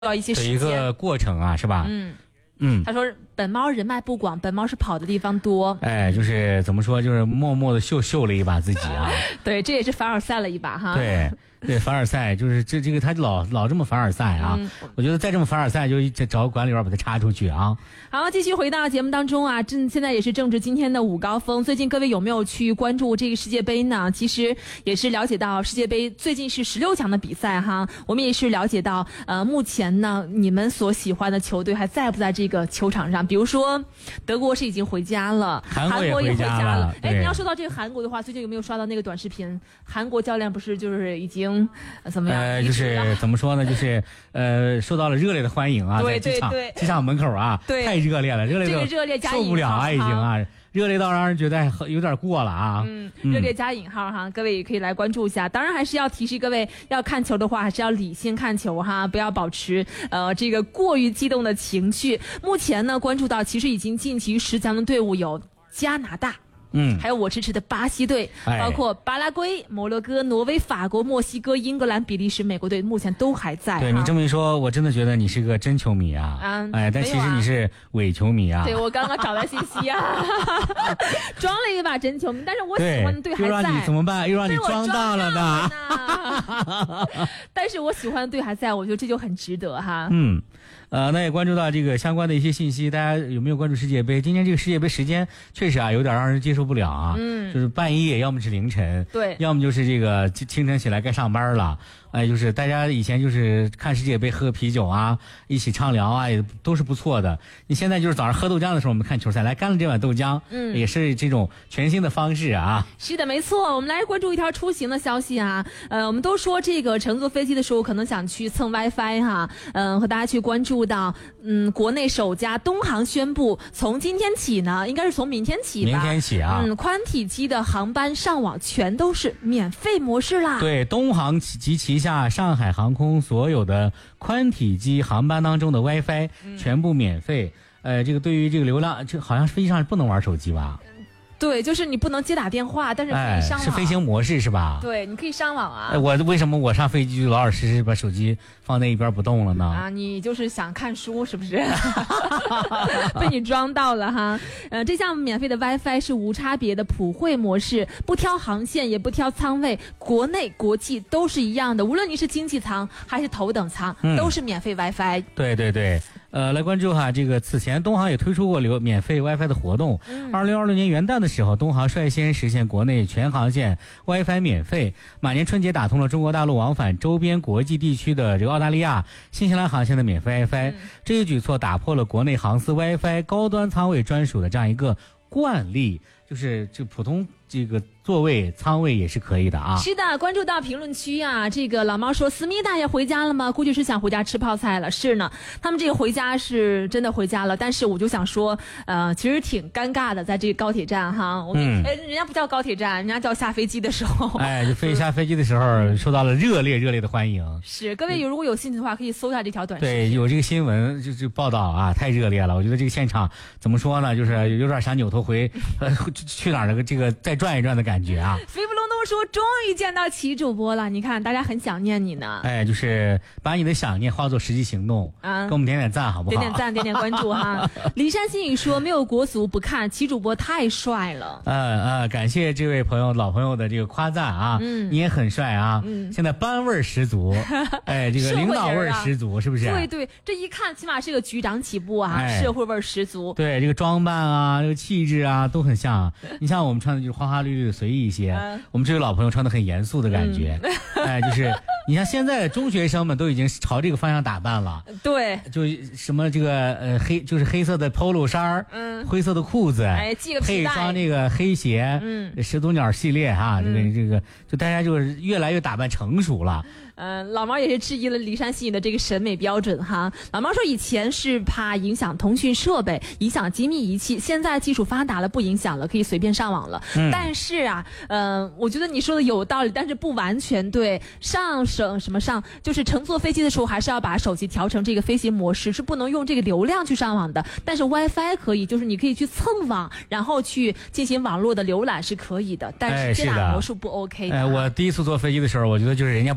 要一些时间， 一个过程啊，是吧？ 他说本猫人脉不广，本猫是跑的地方多。 哎，就是怎么说，就是默默的秀了一把自己啊。 对，这也是凡尔赛了一把哈。 对，凡尔赛就是这个他老这么凡尔赛啊。我觉得再这么凡尔赛，就找管理员把他插出去啊。 好，继续回到节目当中啊，现在也是正值今天的午高峰。最近各位有没有去关注这个世界杯呢？其实也是了解到世界杯最近是16强的比赛哈。我们也是了解到，目前呢，你们所喜欢的球队还在不在这个球场上？比如说，德国是已经回家了，韩国也回家了。哎，你要说到这个韩国的话，最近有没有刷到那个短视频？韩国教练不是就是已经怎么样？ 就是怎么说呢？就是受到了热烈的欢迎啊， 对在机场门口啊，太热烈了，热烈受不了啊，已经啊。热烈到让人觉得有点过了啊！ 热烈加引号哈，各位也可以来关注一下。当然还是要提示各位，要看球的话，还是要理性看球哈，不要保持这个过于激动的情绪。目前呢，关注到其实已经晋级10强的队伍有加拿大。还有我支持的巴西队，包括巴拉圭、摩洛哥、挪威、法国、墨西哥、英格兰、比利时、美国队，目前都还在。 对你这么一说，我真的觉得你是个真球迷啊！但其实你是伪球迷啊！ 对，我刚刚找到信息啊，装了一把真球迷，但是我喜欢的队还在。 又让你怎么办？又让你装到了呢！ 但是我喜欢的队还在，我觉得这就很值得哈。 那也关注到这个相关的一些信息，大家有没有关注世界杯？今天这个世界杯时间确实啊，有点让人接受不了啊。就是半夜，要么是凌晨， 对， 要么就是这个清晨起来该上班了。就是大家以前就是看世界杯喝啤酒啊，一起畅聊啊，也都是不错的。你现在就是早上喝豆浆的时候，我们看球赛，来干了这碗豆浆，也是这种全新的方式啊。 是的，没错。我们来关注一条出行的消息啊。我们都说这个乘坐飞机的时候，可能想去蹭 WiFi 哈。和大家去关注到，国内首家东航宣布，从今天起呢，应该是从明天起吧。 明天起啊。 宽体机的航班上网全都是免费模式啦。 对，东航及旗下上海航空所有的宽体机航班当中的 WiFi 全部免费。这个对于这个流量，这好像飞机上不能玩手机吧？ 对，就是你不能接打电话，但是可以上网。 是飞行模式是吧？ 对，你可以上网啊。 为什么我上飞机就老实实把手机放在一边不动了呢？ 啊，你就是想看书是不是？被你装到了哈。这项免费的 WiFi 是无差别的普惠模式，不挑航线也不挑舱位，国内国际都是一样的，无论你是经济舱还是头等舱，都是免费 WiFi。 对。来关注哈，这个此前东航也推出过免费 WiFi 的活动。2026年元旦的时候，东航率先实现国内全航线 WiFi 免费。马年春节打通了中国大陆往返周边国际地区的这个澳大利亚、新西兰航线的免费 WiFi。这一举措打破了国内航司 WiFi 高端舱位专属的这样一个惯例，就是这普通这个座位舱位也是可以的啊。 是的，关注到评论区啊，这个老猫说思密达也回家了吗？估计是想回家吃泡菜了。是呢，他们这个回家是真的回家了，但是我就想说，其实挺尴尬的，在这个高铁站哈。人家不叫高铁站，人家叫下飞机的时候。 就下飞机的时候受到了热烈的欢迎。 是，各位如果有兴趣的话，可以搜一下这条短视频。 对，有这个新闻就报道啊，太热烈了。我觉得这个现场怎么说呢，就是有点想扭头回去哪儿这个再转一转的感觉啊。 飞不隆咚说终于见到齐主播了，你看大家很想念你呢。 就是把你的想念化作实际行动啊，给我们点点赞好不好？ 点点赞，点点关注哈。骊山新语说没有国足不看，齐主播太帅了。 感谢这位老朋友的这个夸赞啊。你也很帅啊。现在班味十足，这个领导味十足，是不是？ 对，这一看起码是个局长起步啊，社会味十足。 对，这个装扮啊，这个气质啊，都很像。你像我们穿的就是花花绿绿的随意一些，我们这位老朋友穿的很严肃的感觉。就是你像现在中学生们都已经朝这个方向打扮了。对，就什么这个黑色的 polo 衫，灰色的裤子，配一双这个黑鞋，始祖鸟系列哈，这个就大家就是越来越打扮成熟了。 老毛也是质疑了骊山新语的这个审美标准哈。老毛说以前是怕影响通讯设备，影响机密仪器，现在技术发达了，不影响了，可以随便上网了。但是啊，我觉得你说的有道理，但是不完全对。就是乘坐飞机的时候，还是要把手机调成这个飞行模式，是不能用这个流量去上网的。但是 WiFi 可以，就是你可以去蹭网，然后去进行网络的浏览是可以的，但是接打模式不 OK 的。 我第一次坐飞机的时候，我觉得就是人家不让动。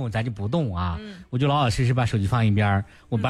咱就不动啊，我就老老实实把手机放一边，我把